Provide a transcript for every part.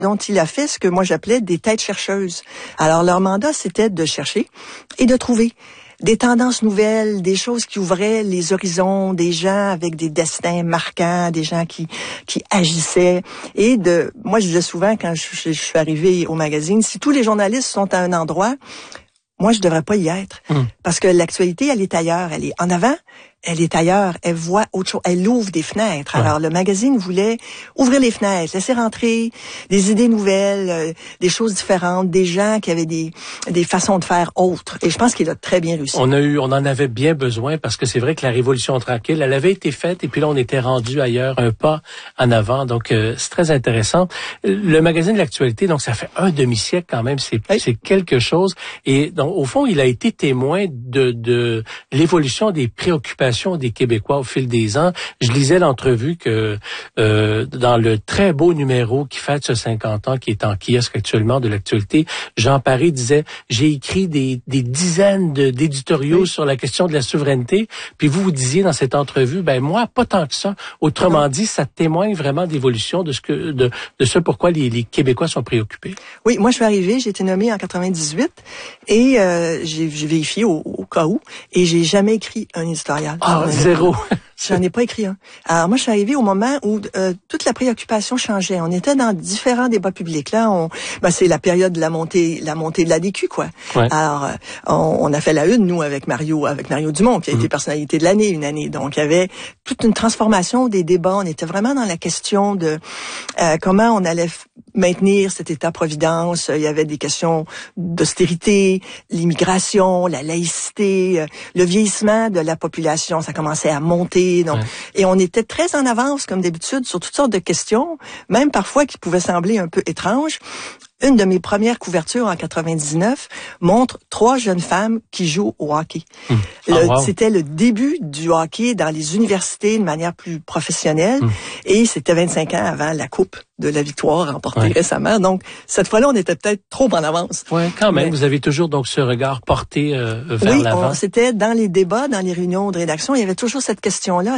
dont il a fait ce que moi j'appelais des têtes chercheuses. Alors, leur mandat, c'était de chercher et de trouver des tendances nouvelles, des choses qui ouvraient les horizons, des gens avec des destins marquants, des gens qui agissaient. Et moi, je disais souvent quand je suis arrivée au magazine, si tous les journalistes sont à un endroit, moi, je devrais pas y être. Parce que l'actualité, elle est ailleurs. Elle est en avant, elle est ailleurs. Elle voit autre chose. Elle ouvre des fenêtres. Ouais. Alors, le magazine voulait ouvrir les fenêtres, laisser rentrer des idées nouvelles, des choses différentes, des gens qui avaient des façons de faire autres. Et je pense qu'il a très bien réussi. On en avait bien besoin parce que c'est vrai que la Révolution tranquille, elle avait été faite et puis là, on était rendu ailleurs, un pas en avant. Donc, c'est très intéressant. Le magazine de l'actualité, donc, ça fait un demi-siècle quand même. C'est quelque chose. Et donc, au fond, il a été témoin de l'évolution des préoccupations des Québécois au fil des ans. Je lisais l'entrevue que dans le très beau numéro qui fête ce 50 ans, qui est en kiosque actuellement de l'actualité, Jean Paré disait « J'ai écrit des dizaines d'éditoriaux sur la question de la souveraineté. » Puis vous disiez dans cette entrevue, ben moi, pas tant que ça. Autrement dit, ça témoigne vraiment d'évolution de ce pourquoi les Québécois sont préoccupés. Oui, moi je suis arrivée, j'ai été nommée en 98 et j'ai vérifié au cas où et j'ai jamais écrit un éditorial. Ah, zéro. J'en ai pas écrit un. Alors moi, je suis arrivée au moment où toute la préoccupation changeait. On était dans différents débats publics. Là, c'est la période de la montée de l'ADQ, quoi. Ouais. Alors, on a fait la une, nous, avec Mario Dumont, qui a été personnalité de l'année une année. Donc, il y avait toute une transformation des débats. On était vraiment dans la question de comment on allait maintenir cet État-providence. Il y avait des questions d'austérité, l'immigration, la laïcité, le vieillissement de la population. Ça commençait à monter. Donc, et on était très en avance, comme d'habitude, sur toutes sortes de questions, même parfois qui pouvaient sembler un peu étranges. Une de mes premières couvertures en 99 montre 3 jeunes femmes qui jouent au hockey. C'était le début du hockey dans les universités de manière plus professionnelle et c'était 25 ans avant la Coupe de la Victoire remportée récemment. Donc, cette fois-là, on était peut-être trop en avance. Oui, quand même. Vous avez toujours donc ce regard porté vers l'avant. Oui, c'était dans les débats, dans les réunions de rédaction, il y avait toujours cette question-là.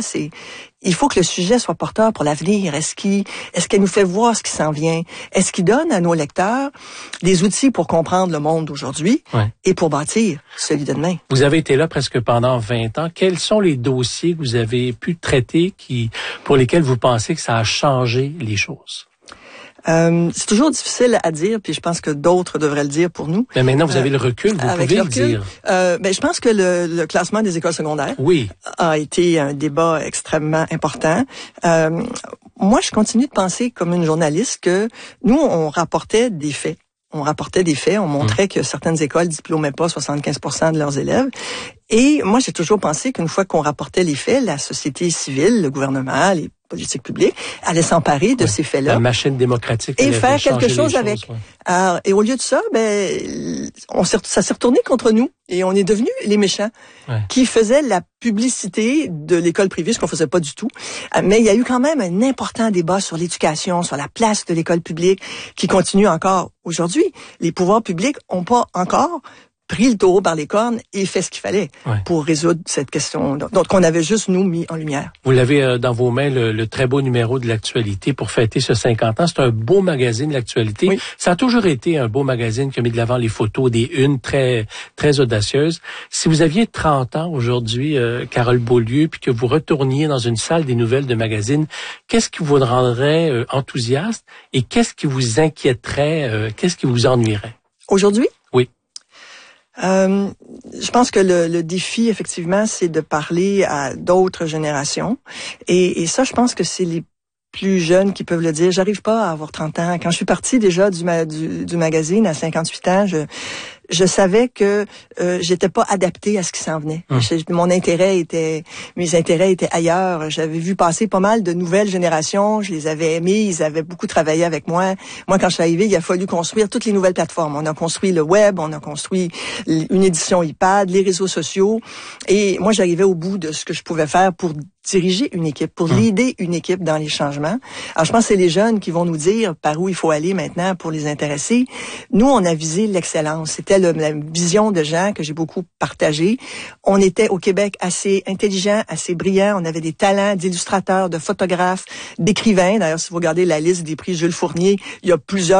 Il faut que le sujet soit porteur pour l'avenir. Est-ce qu'elle nous fait voir ce qui s'en vient? Est-ce qu'il donne à nos lecteurs des outils pour comprendre le monde d'aujourd'hui et pour bâtir celui de demain? Vous avez été là presque pendant 20 ans. Quels sont les dossiers que vous avez pu traiter pour lesquels vous pensez que ça a changé les choses? C'est toujours difficile à dire, puis je pense que d'autres devraient le dire pour nous. Mais maintenant, vous avez le recul, vous pouvez le dire. Je pense que le classement des écoles secondaires a été un débat extrêmement important. Moi, je continue de penser comme une journaliste que nous, on rapportait des faits. On montrait que certaines écoles diplômaient pas 75% de leurs élèves. Et moi, j'ai toujours pensé qu'une fois qu'on rapportait les faits, la société civile, le gouvernement, les politiques publiques allaient s'emparer de ces faits-là. La machine démocratique. Et faire quelque chose avec. Alors, et au lieu de ça, ça s'est retourné contre nous et on est devenus les méchants qui faisaient la publicité de l'école privée, ce qu'on faisait pas du tout. Mais il y a eu quand même un important débat sur l'éducation, sur la place de l'école publique qui continue encore aujourd'hui. Les pouvoirs publics ont pas encore pris le taureau par les cornes et fait ce qu'il fallait pour résoudre cette question. Donc, qu'on avait juste, nous, mis en lumière. Vous l'avez dans vos mains, le très beau numéro de l'actualité pour fêter ce 50 ans. C'est un beau magazine, l'actualité. Oui. Ça a toujours été un beau magazine qui a mis de l'avant les photos des unes très, très audacieuses. Si vous aviez 30 ans aujourd'hui, Carole Beaulieu, puis que vous retourniez dans une salle des nouvelles de magazine, qu'est-ce qui vous rendrait enthousiaste et qu'est-ce qui vous inquiéterait, qu'est-ce qui vous ennuierait? Aujourd'hui? Oui. Je pense que le défi, effectivement, c'est de parler à d'autres générations. Et ça, je pense que c'est les plus jeunes qui peuvent le dire. J'arrive pas à avoir 30 ans. Quand je suis partie déjà du magazine à 58 ans, je savais que j'étais pas adaptée à ce qui s'en venait. Mes intérêts étaient ailleurs. J'avais vu passer pas mal de nouvelles générations. Je les avais aimées. Ils avaient beaucoup travaillé avec moi. Moi, quand je suis arrivée, il a fallu construire toutes les nouvelles plateformes. On a construit le web, on a construit une édition iPad, les réseaux sociaux. Et moi, j'arrivais au bout de ce que je pouvais faire pour diriger une équipe, pour leader une équipe dans les changements. Alors, je pense que c'est les jeunes qui vont nous dire par où il faut aller maintenant pour les intéresser. Nous, on a visé l'excellence. C'était la vision de gens que j'ai beaucoup partagée. On était au Québec assez intelligents, assez brillants. On avait des talents d'illustrateurs, de photographes, d'écrivains. D'ailleurs, si vous regardez la liste des prix Jules Fournier, il y a plusieurs